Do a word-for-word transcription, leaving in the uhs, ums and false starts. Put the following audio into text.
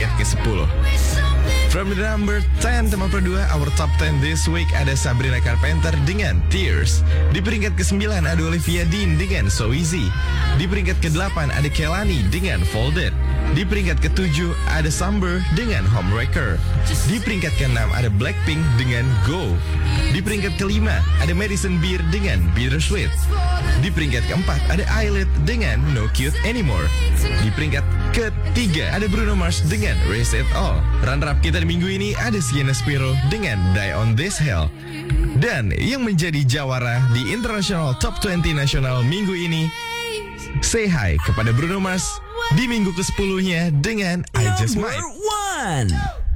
peringkat kesepuluh. From the number ten, tempat kedua, our top ten this week ada Sabrina Carpenter dengan Tears. Di peringkat kesembilan ada Olivia Dean dengan So Easy. Di peringkat kedelapan ada Kehlani dengan Folded. Di peringkat ketujuh ada Summer dengan Homewrecker. Di peringkat keenam ada Blackpink dengan Go. Di peringkat kelima ada Madison Beer dengan Bittersweet. Di peringkat keempat ada Eyelid dengan No Cute Anymore. Di peringkat ketiga ada Bruno Mars dengan Raise It All. Runner-up kita di minggu ini ada Sienna Spiro dengan Die On This Hill. Dan yang menjadi jawara di International Top dua puluh Nasional minggu ini, Say Hi kepada Bruno Mars di minggu kesepuluhnya dengan I Just Might. Number one.